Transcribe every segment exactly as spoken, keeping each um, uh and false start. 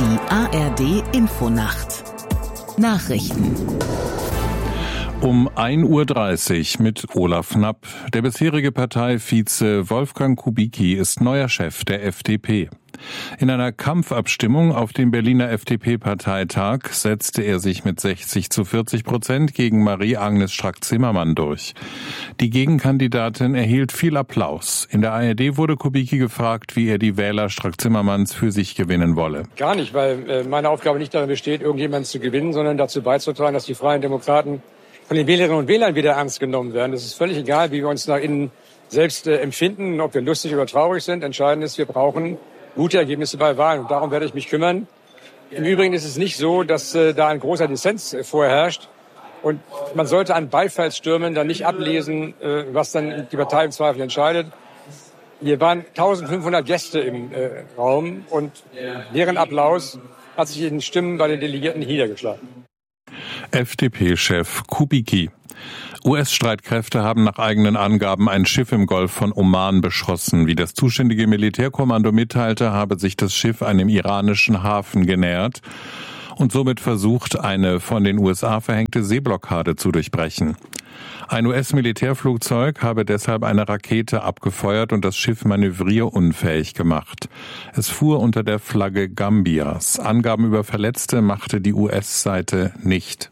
Die A R D-Infonacht. Nachrichten. Um ein Uhr dreißig mit Olaf Knapp. Der bisherige Parteivize Wolfgang Kubicki ist neuer Chef der F D P. In einer Kampfabstimmung auf dem Berliner F D P-Parteitag setzte er sich mit sechzig zu vierzig Prozent gegen Marie-Agnes Strack-Zimmermann durch. Die Gegenkandidatin erhielt viel Applaus. In der A R D wurde Kubicki gefragt, wie er die Wähler Strack-Zimmermanns für sich gewinnen wolle. Gar nicht, weil äh, meine Aufgabe nicht darin besteht, irgendjemanden zu gewinnen, sondern dazu beizutragen, dass die Freien Demokraten von den Wählerinnen und Wählern wieder ernst genommen werden. Es ist völlig egal, wie wir uns nach innen selbst äh, empfinden, ob wir lustig oder traurig sind. Entscheidend ist, wir brauchen gute Ergebnisse bei Wahlen. Und darum werde ich mich kümmern. Im Übrigen ist es nicht so, dass äh, da ein großer Dissens äh, vorherrscht. Und man sollte an Beifallsstürmen dann nicht ablesen, äh, was dann die Partei im Zweifel entscheidet. Hier waren eintausendfünfhundert Gäste im äh, Raum und deren Applaus hat sich in den Stimmen bei den Delegierten niedergeschlagen. F D P-Chef Kubicki. U S-Streitkräfte haben nach eigenen Angaben ein Schiff im Golf von Oman beschossen. Wie das zuständige Militärkommando mitteilte, habe sich das Schiff einem iranischen Hafen genähert und somit versucht, eine von den U S A verhängte Seeblockade zu durchbrechen. Ein U S-Militärflugzeug habe deshalb eine Rakete abgefeuert und das Schiff manövrierunfähig gemacht. Es fuhr unter der Flagge Gambias. Angaben über Verletzte machte die U S-Seite nicht.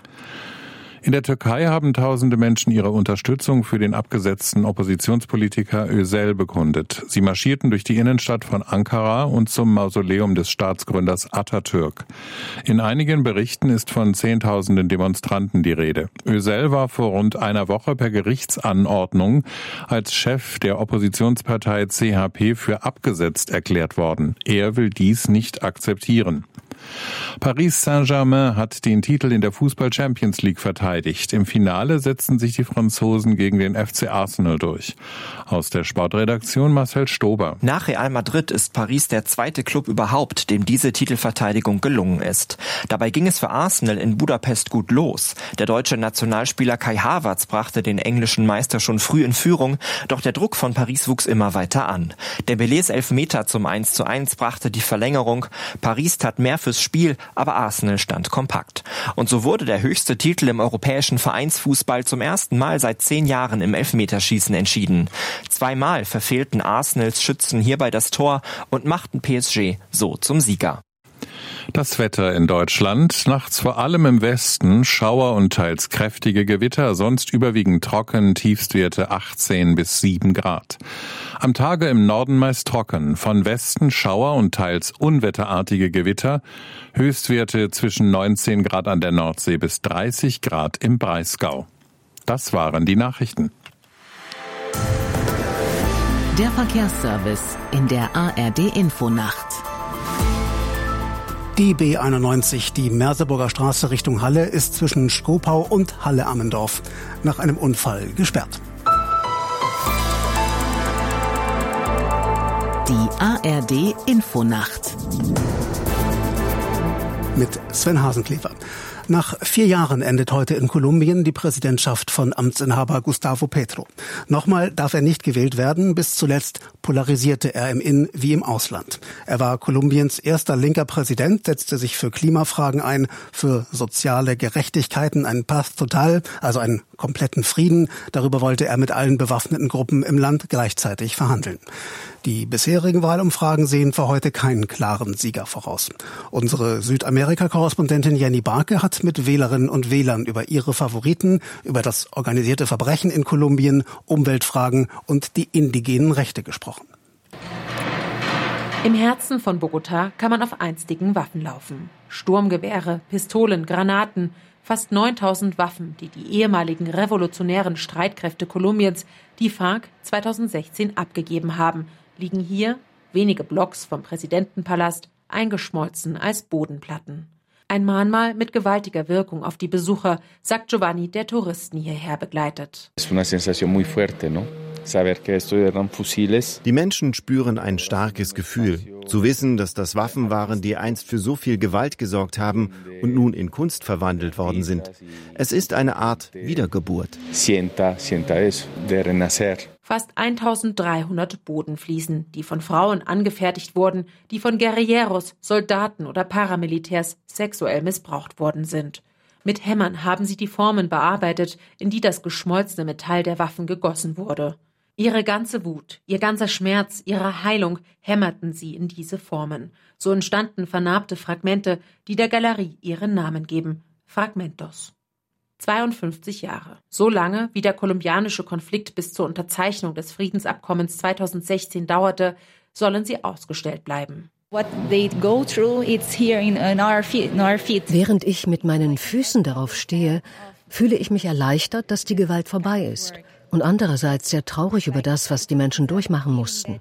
In der Türkei haben tausende Menschen ihre Unterstützung für den abgesetzten Oppositionspolitiker Özel bekundet. Sie marschierten durch die Innenstadt von Ankara und zum Mausoleum des Staatsgründers Atatürk. In einigen Berichten ist von zehntausenden Demonstranten die Rede. Özel war vor rund einer Woche per Gerichtsanordnung als Chef der Oppositionspartei C H P für abgesetzt erklärt worden. Er will dies nicht akzeptieren. Paris Saint-Germain hat den Titel in der Fußball-Champions League verteidigt. Im Finale setzten sich die Franzosen gegen den F C Arsenal durch. Aus der Sportredaktion Marcel Stober. Nach Real Madrid ist Paris der zweite Club überhaupt, dem diese Titelverteidigung gelungen ist. Dabei ging es für Arsenal in Budapest gut los. Der deutsche Nationalspieler Kai Havertz brachte den englischen Meister schon früh in Führung, doch der Druck von Paris wuchs immer weiter an. Dembélés Elfmeter zum eins zu eins brachte die Verlängerung. Paris tat mehr fürs Spiel, aber Arsenal stand kompakt. Und so wurde der höchste Titel im europäischen Vereinsfußball zum ersten Mal seit zehn Jahren im Elfmeterschießen entschieden. Zweimal verfehlten Arsenals Schützen hierbei das Tor und machten P S G so zum Sieger. Das Wetter in Deutschland. Nachts vor allem im Westen Schauer und teils kräftige Gewitter, sonst überwiegend trocken, Tiefstwerte achtzehn bis sieben Grad. Am Tage im Norden meist trocken, von Westen Schauer und teils unwetterartige Gewitter, Höchstwerte zwischen neunzehn Grad an der Nordsee bis dreißig Grad im Breisgau. Das waren die Nachrichten. Der Verkehrsservice in der A R D-Infonacht. Die B einundneunzig, die Merseburger Straße Richtung Halle, ist zwischen Skopau und Halle-Ammendorf nach einem Unfall gesperrt. Die A R D-Infonacht. Mit Sven Hasenklever. Nach vier Jahren endet heute in Kolumbien die Präsidentschaft von Amtsinhaber Gustavo Petro. Nochmal darf er nicht gewählt werden. Bis zuletzt polarisierte er im In- wie im Ausland. Er war Kolumbiens erster linker Präsident, setzte sich für Klimafragen ein, für soziale Gerechtigkeiten, einen Paz total, also einen kompletten Frieden. Darüber wollte er mit allen bewaffneten Gruppen im Land gleichzeitig verhandeln. Die bisherigen Wahlumfragen sehen für heute keinen klaren Sieger voraus. Unsere Südamerika-Korrespondentin Jenny Barke hat mit Wählerinnen und Wählern über ihre Favoriten, über das organisierte Verbrechen in Kolumbien, Umweltfragen und die indigenen Rechte gesprochen. Im Herzen von Bogotá kann man auf einstigen Waffen laufen. Sturmgewehre, Pistolen, Granaten, fast neuntausend Waffen, die die ehemaligen revolutionären Streitkräfte Kolumbiens, die FARC, zweitausendsechzehn abgegeben haben, liegen hier, wenige Blocks vom Präsidentenpalast, eingeschmolzen als Bodenplatten. Ein Mahnmal mit gewaltiger Wirkung auf die Besucher, sagt Giovanni, der Touristen hierher begleitet. Die Menschen spüren ein starkes Gefühl, zu wissen, dass das Waffen waren, die einst für so viel Gewalt gesorgt haben und nun in Kunst verwandelt worden sind. Es ist eine Art Wiedergeburt. Fast eintausenddreihundert Bodenfliesen, die von Frauen angefertigt wurden, die von Guerilleros, Soldaten oder Paramilitärs sexuell missbraucht worden sind. Mit Hämmern haben sie die Formen bearbeitet, in die das geschmolzene Metall der Waffen gegossen wurde. Ihre ganze Wut, ihr ganzer Schmerz, ihre Heilung hämmerten sie in diese Formen. So entstanden vernarbte Fragmente, die der Galerie ihren Namen geben: Fragmentos. zweiundfünfzig Jahre. So lange, wie der kolumbianische Konflikt bis zur Unterzeichnung des Friedensabkommens zweitausendsechzehn dauerte, sollen sie ausgestellt bleiben. Während ich mit meinen Füßen darauf stehe, fühle ich mich erleichtert, dass die Gewalt vorbei ist. Und andererseits sehr traurig über das, was die Menschen durchmachen mussten.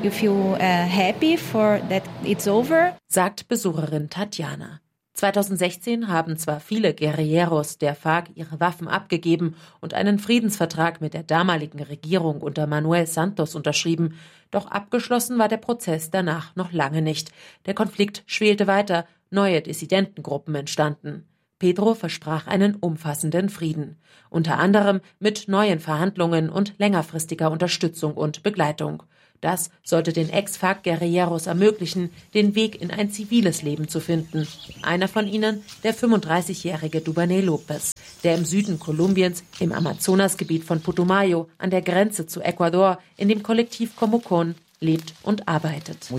Sagt Besucherin Tatjana. zweitausendsechzehn haben zwar viele Guerilleros der FARC ihre Waffen abgegeben und einen Friedensvertrag mit der damaligen Regierung unter Manuel Santos unterschrieben, doch abgeschlossen war der Prozess danach noch lange nicht. Der Konflikt schwelte weiter, neue Dissidentengruppen entstanden. Pedro versprach einen umfassenden Frieden, unter anderem mit neuen Verhandlungen und längerfristiger Unterstützung und Begleitung. Das sollte den Ex-FARC-Guerilleros ermöglichen, den Weg in ein ziviles Leben zu finden. Einer von ihnen, der fünfunddreißigjährige Dubanel Lopez, der im Süden Kolumbiens, im Amazonasgebiet von Putumayo, an der Grenze zu Ecuador, in dem Kollektiv Comocon lebt und arbeitet.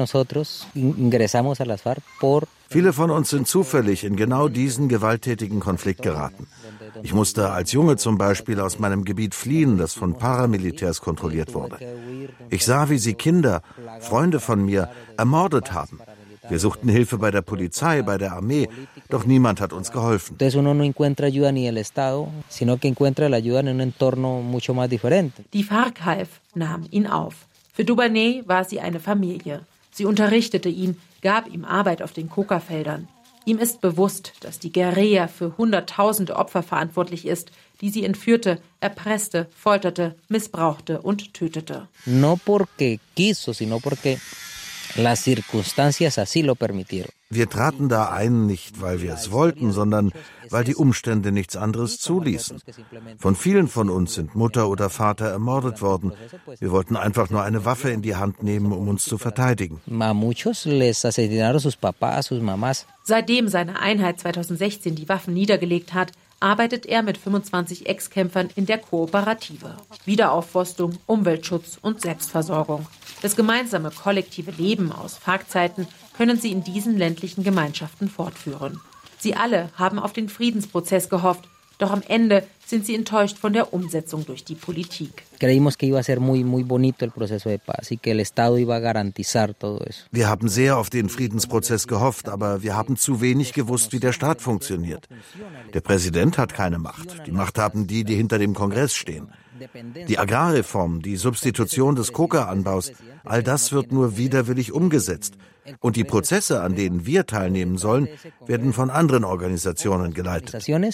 Viele von uns sind zufällig in genau diesen gewalttätigen Konflikt geraten. Ich musste als Junge zum Beispiel aus meinem Gebiet fliehen, das von Paramilitärs kontrolliert wurde. Ich sah, wie sie Kinder, Freunde von mir, ermordet haben. Wir suchten Hilfe bei der Polizei, bei der Armee, doch niemand hat uns geholfen. Die FARC half, nahm ihn auf. Für Dubanel war sie eine Familie. Sie unterrichtete ihn, gab ihm Arbeit auf den Coca-Feldern. Ihm ist bewusst, dass die Guerilla für hunderttausende Opfer verantwortlich ist, die sie entführte, erpresste, folterte, missbrauchte und tötete. No porque quiso, sino porque las circunstancias así lo permitieron. Wir traten da ein, nicht weil wir es wollten, sondern weil die Umstände nichts anderes zuließen. Von vielen von uns sind Mutter oder Vater ermordet worden. Wir wollten einfach nur eine Waffe in die Hand nehmen, um uns zu verteidigen. Seitdem seine Einheit zweitausendsechzehn die Waffen niedergelegt hat, arbeitet er mit fünfundzwanzig Ex-Kämpfern in der Kooperative. Wiederaufforstung, Umweltschutz und Selbstversorgung. Das gemeinsame kollektive Leben aus FARC-Zeiten können sie in diesen ländlichen Gemeinschaften fortführen. Sie alle haben auf den Friedensprozess gehofft, doch am Ende sind sie enttäuscht von der Umsetzung durch die Politik. Wir haben sehr auf den Friedensprozess gehofft, aber wir haben zu wenig gewusst, wie der Staat funktioniert. Der Präsident hat keine Macht. Die Macht haben die, die hinter dem Kongress stehen. Die Agrarreform, die Substitution des Coca-Anbaus, all das wird nur widerwillig umgesetzt. Und die Prozesse, an denen wir teilnehmen sollen, werden von anderen Organisationen geleitet.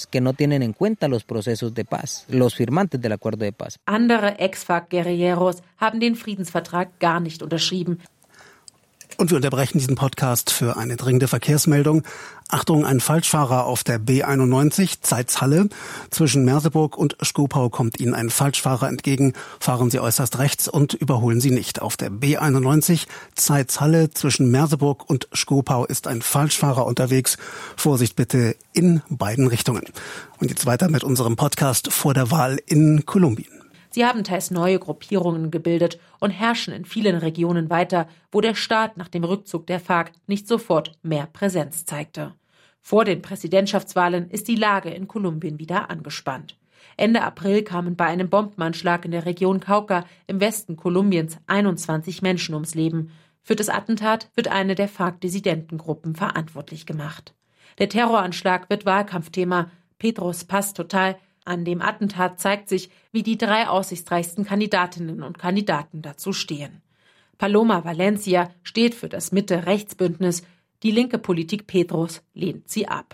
Andere Ex-FARC-Guerilleros haben den Friedensvertrag gar nicht unterschrieben. Und wir unterbrechen diesen Podcast für eine dringende Verkehrsmeldung. Achtung, ein Falschfahrer auf der B einundneunzig, Zeitz-Halle. Zwischen Merseburg und Schkopau kommt Ihnen ein Falschfahrer entgegen. Fahren Sie äußerst rechts und überholen Sie nicht. Auf der B einundneunzig, Zeitz-Halle, zwischen Merseburg und Schkopau ist ein Falschfahrer unterwegs. Vorsicht bitte in beiden Richtungen. Und jetzt weiter mit unserem Podcast vor der Wahl in Kolumbien. Sie haben teils neue Gruppierungen gebildet und herrschen in vielen Regionen weiter, wo der Staat nach dem Rückzug der FARC nicht sofort mehr Präsenz zeigte. Vor den Präsidentschaftswahlen ist die Lage in Kolumbien wieder angespannt. Ende April kamen bei einem Bombenanschlag in der Region Cauca im Westen Kolumbiens einundzwanzig Menschen ums Leben. Für das Attentat wird eine der FARC-Dissidentengruppen verantwortlich gemacht. Der Terroranschlag wird Wahlkampfthema. Pedros Paz Total. An dem Attentat zeigt sich, wie die drei aussichtsreichsten Kandidatinnen und Kandidaten dazu stehen. Paloma Valencia steht für das Mitte-Rechts-Bündnis. Die linke Politik Pedros lehnt sie ab.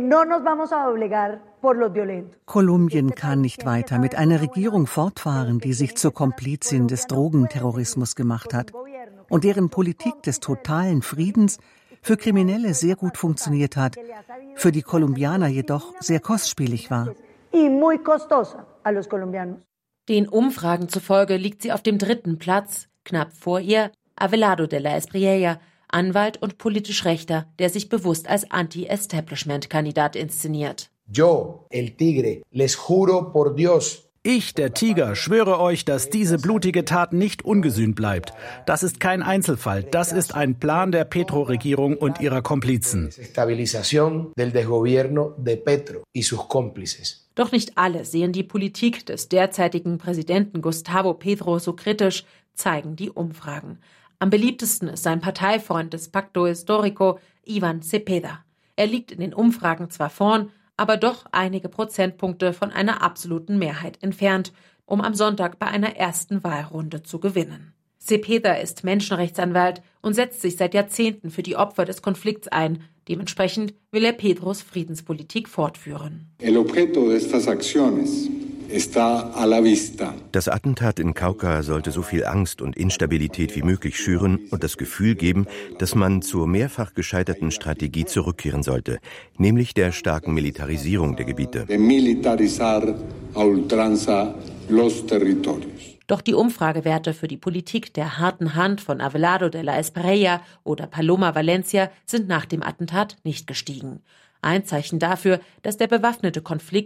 Kolumbien kann nicht weiter mit einer Regierung fortfahren, die sich zur Komplizin des Drogenterrorismus gemacht hat und deren Politik des totalen Friedens für Kriminelle sehr gut funktioniert hat, für die Kolumbianer jedoch sehr kostspielig war. Den Umfragen zufolge liegt sie auf dem dritten Platz, knapp vor ihr Abelardo de la Espriella, Anwalt und politisch Rechter, der sich bewusst als Anti-Establishment-Kandidat inszeniert. Yo, el tigre, les juro por Dios. Ich, der Tiger, schwöre euch, dass diese blutige Tat nicht ungesühnt bleibt. Das ist kein Einzelfall, das ist ein Plan der Petro-Regierung und ihrer Komplizen. Doch nicht alle sehen die Politik des derzeitigen Präsidenten Gustavo Petro so kritisch, zeigen die Umfragen. Am beliebtesten ist sein Parteifreund des Pacto Histórico, Iván Cepeda. Er liegt in den Umfragen zwar vorn, aber doch einige Prozentpunkte von einer absoluten Mehrheit entfernt, um am Sonntag bei einer ersten Wahlrunde zu gewinnen. Cepeda ist Menschenrechtsanwalt und setzt sich seit Jahrzehnten für die Opfer des Konflikts ein. Dementsprechend will er Petros Friedenspolitik fortführen. El objeto de estas acciones está a la vista. Das Attentat in Cauca sollte so viel Angst und Instabilität wie möglich schüren und das Gefühl geben, dass man zur mehrfach gescheiterten Strategie zurückkehren sollte, nämlich der starken Militarisierung der Gebiete. De militarizar a ultranza los territorios. Doch die Umfragewerte für die Politik der harten Hand von Abelardo de la Espriella oder Paloma Valencia sind nach dem Attentat nicht gestiegen. Ein Zeichen dafür, dass der bewaffnete Konflikt